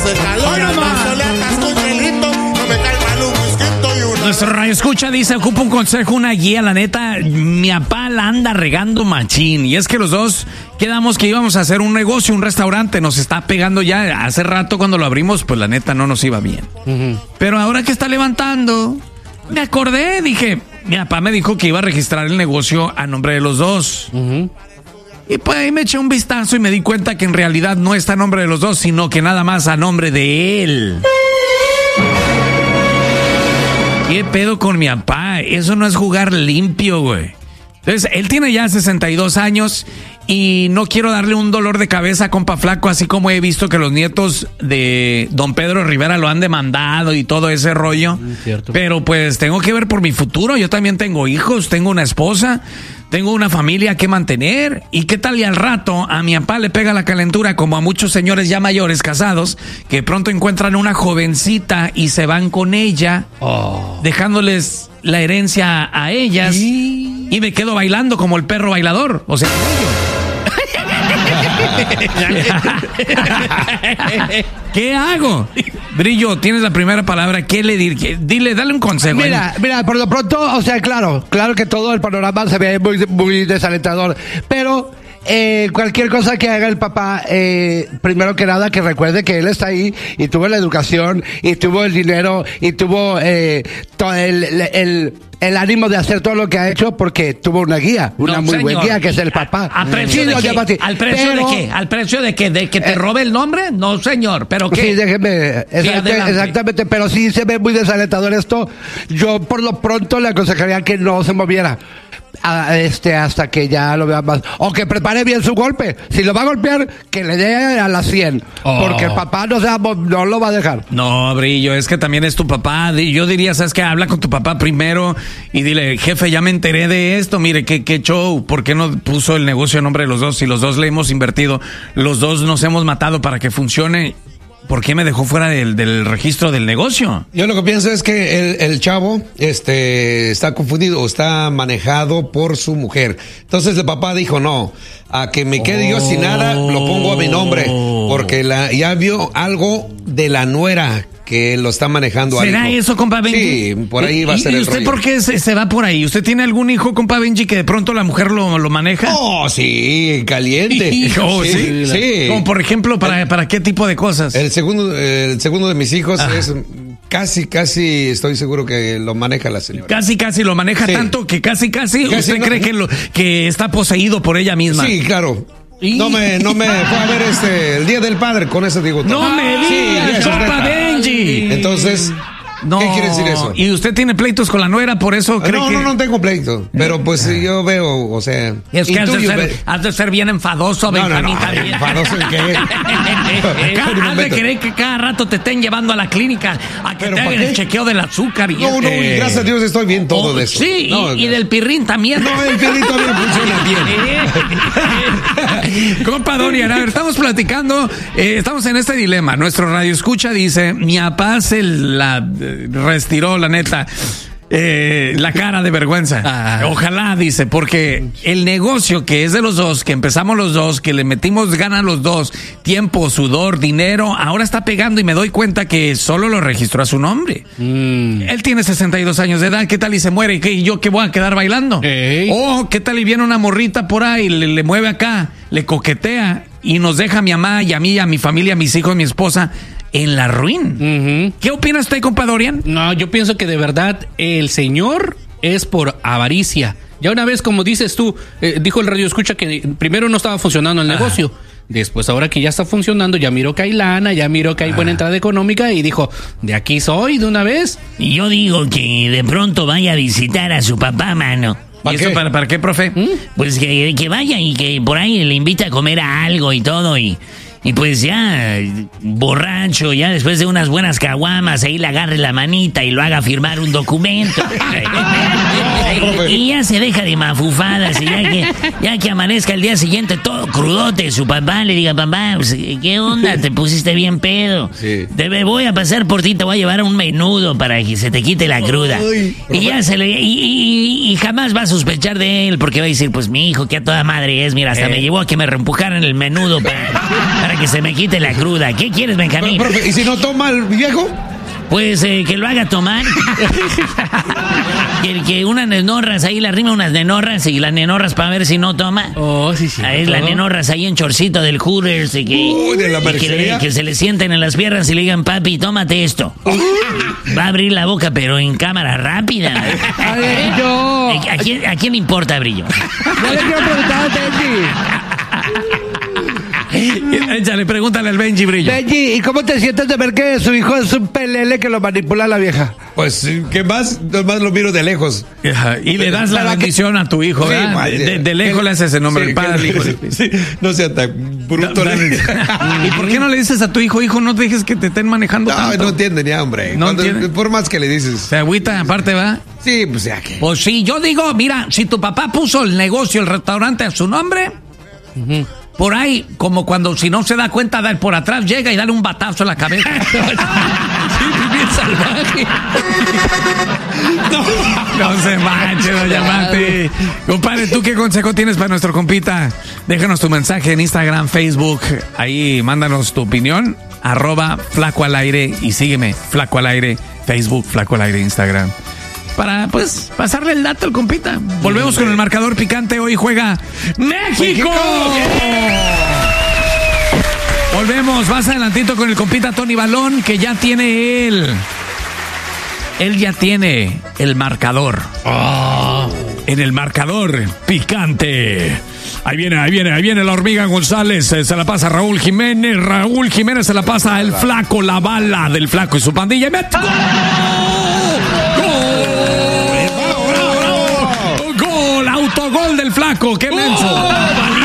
de calor, al paso le atasco un hielito, no me cae mal un whisky y una... Nuestro radio escucha dice, ocupa un consejo, una guía, la neta, mi papá la anda regando machín. Y es que los dos quedamos que íbamos a hacer un negocio, un restaurante, nos está pegando ya. Hace rato cuando lo abrimos, pues la neta no nos iba bien. Pero ahora que está levantando, me acordé, dije, mi papá me dijo que iba a registrar el negocio a nombre de los dos. Y pues ahí me eché un vistazo y me di cuenta que en realidad no está a nombre de los dos, sino que nada más a nombre de él. ¿Qué pedo con mi papá? Eso no es jugar limpio, güey. Entonces, él tiene ya 62 años y no quiero darle un dolor de cabeza a compa flaco, así como he visto que los nietos de don Pedro Rivera lo han demandado y todo ese rollo. Cierto. Pero pues tengo que ver por mi futuro. Yo también tengo hijos, tengo una esposa, tengo una familia que mantener. ¿Y qué tal y al rato a mi papá le pega la calentura como a muchos señores ya mayores casados que pronto encuentran una jovencita y se van con ella, dejándoles la herencia a ellas y me quedo bailando como el perro bailador? O sea, ¿qué hago? Brillo, tienes la primera palabra. ¿Qué le diré? Dile, dale un consejo. Mira, por lo pronto, o sea, claro que todo el panorama se ve muy desalentador, pero cualquier cosa que haga el papá, primero que nada que recuerde que él está ahí y tuvo la educación y tuvo el dinero y tuvo todo el ánimo de hacer todo lo que ha hecho porque tuvo una guía, una muy buena guía que es el papá. ¿A precio de qué? ¿Al precio de qué? ¿Al precio de qué? ¿De que te robe el nombre? No, señor, pero ¿qué? Sí, déjeme, exactamente, pero sí se ve muy desalentador esto. Yo por lo pronto le aconsejaría que no se moviera hasta que ya lo vea más, o que prepare bien su golpe. Si lo va a golpear, que le dé a las 100, porque el papá no lo va a dejar. No, Brillo, es que también es tu papá. Yo diría, ¿sabes qué? Habla con tu papá primero y dile, jefe, ya me enteré de esto, mire, qué show, ¿por qué no puso el negocio a nombre de los dos? Si los dos le hemos invertido, los dos nos hemos matado para que funcione, ¿por qué me dejó fuera del registro del negocio? Yo lo que pienso es que el chavo está confundido o está manejado por su mujer. Entonces el papá dijo, no, a que me quede yo sin nada, lo pongo a mi nombre, porque ya vio algo de la nuera que lo está manejando. ¿Será algo. eso, compa Benji? Sí, por ahí va a ser el rollo. ¿Y usted por qué se va por ahí? ¿Usted tiene algún hijo, compa Benji, que de pronto la mujer lo maneja? Oh, sí, caliente. Oh, sí. Sí. Como por ejemplo, ¿para qué tipo de cosas? El segundo de mis hijos es casi estoy seguro que lo maneja la señora. Casi lo maneja, sí. Tanto que casi usted no, cree que está poseído por ella misma. Sí, claro. No me fue a ver el Día del Padre, con eso digo todo. No me digas, compa Benji. Entonces, ¿qué quiere decir eso? ¿Y usted tiene pleitos con la nuera, por eso cree que...? No tengo pleito, pero pues yo veo, o sea... Es que has de ser bien enfadoso, Benjamín. No, enfadoso de qué. Has de querer que cada rato te estén llevando a la clínica a que te hagan el chequeo del azúcar. Y y gracias a Dios estoy bien todo de eso. Sí, y del pirrín también. No, el pirrín también funciona bien. Compa Dorian, a ver, estamos platicando, estamos en este dilema. Nuestro radio escucha dice, mi papá se la reestiró, la neta, la cara de vergüenza. Ojalá, dice, porque el negocio que es de los dos, que empezamos los dos, que le metimos ganas los dos, tiempo, sudor, dinero, ahora está pegando y me doy cuenta que solo lo registró a su nombre. Él tiene 62 años de edad, ¿qué tal y se muere? ¿Y yo qué voy a quedar bailando? ¿Qué tal y viene una morrita por ahí, le mueve acá, le coquetea y nos deja a mi mamá y a mí, a mi familia, a mis hijos, a mi esposa en la ruin? ¿Qué opina usted, compa Dorian? No, yo pienso que de verdad el señor es por avaricia. Ya una vez, como dices tú, dijo el radio escucha que primero no estaba funcionando el negocio. Después, ahora que ya está funcionando, ya miró que hay lana, ya miró que hay buena entrada económica y dijo, de aquí soy de una vez. Y yo digo que de pronto vaya a visitar a su papá, mano. ¿Y eso para qué, profe? Pues que vaya y que por ahí le invita a comer a algo y todo y pues ya, borracho, ya después de unas buenas caguamas, ahí le agarre la manita y lo haga firmar un documento. Y ya se deja de mafufadas. Y ya que amanezca el día siguiente todo crudote, su papá le diga, papá, pues, ¿qué onda? Te pusiste bien pedo. Sí. Voy a pasar por ti, te voy a llevar un menudo para que se te quite la cruda. Y ya y jamás va a sospechar de él porque va a decir, pues mi hijo, que a toda madre es, mira, hasta me llevó a que me reempujaran el menudo para que se me quite la cruda. ¿Qué quieres, Benjamín? Profe, ¿y si no toma el viejo? Pues que lo haga tomar. que unas nenorras ahí, le arrima unas nenorras y las nenorras para ver si no toma. Oh, sí, sí. Ahí las nenorras ahí en chorcito del Hooters y de la que se le sienten en las piernas y le digan, papi, tómate esto. Va a abrir la boca, pero en cámara rápida. Ay, yo. ¿A quién le importa, Brillo? Yo le quiero preguntar a Benji. Échale, pregúntale al Benji, Brillo. Benji, ¿y cómo te sientes de ver que su hijo es un pelele que lo manipula la vieja? Pues, ¿qué más? Nomás lo miro de lejos. Ajá, y le das la bendición a tu hijo, Sí, ¿verdad? madre. De lejos le haces ese nombre, Sí, el padre, el hijo. sí, no sea tan bruto. ¿Y por qué no le dices a tu hijo, no te dejes que te estén manejando No, tanto? no entienden ya, hombre. No entiende. Por más que le dices. Se agüita, aparte, ¿va? Sí, pues ya que. Pues sí, yo digo, mira, si tu papá puso el negocio, el restaurante a su nombre, por ahí, como cuando si no se da cuenta, por atrás llega y dale un batazo en la cabeza. Sí, bien salvaje. No se manche, doña Mati. Compadre, ¿tú qué consejo tienes para nuestro compita? Déjanos tu mensaje en Instagram, Facebook. Ahí mándanos tu opinión. @Flaco al Aire y sígueme, Flaco al Aire, Facebook, Flaco al Aire, Instagram. Para, pues, pasarle el dato al compita. Volvemos con el marcador picante. Hoy juega México. Volvemos más adelantito con el compita Tony Balón, que ya tiene él ya tiene el marcador. En el marcador picante. Ahí viene la hormiga González. Se la pasa Raúl Jiménez. Raúl Jiménez se la pasa al Flaco, la bala del Flaco y su pandilla. ¡Y mete! ¡Gol! ¡Autogol del Flaco! ¡Qué menso!